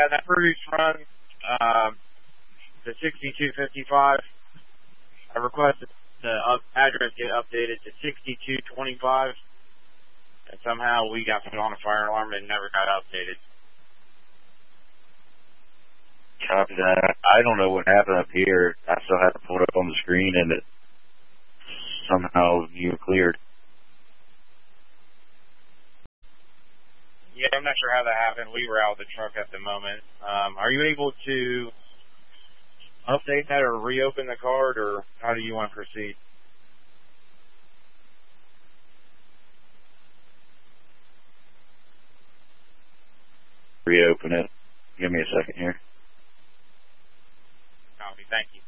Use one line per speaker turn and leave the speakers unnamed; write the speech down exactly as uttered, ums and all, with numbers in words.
Yeah, that previous run, um, the sixty-two fifty-five, I requested the up, address get updated to sixty-two twenty-five, and somehow we got put on a fire alarm and never got updated.
Copy that. I don't know what happened up here. I still had to pull it up on the screen, and it somehow you cleared.
Yeah, I'm not sure how that happened. We were out of the truck at the moment. Um, are you able to update that or reopen the card, or how do you want to proceed?
Reopen it. Give me a second here.
Copy. Thank you.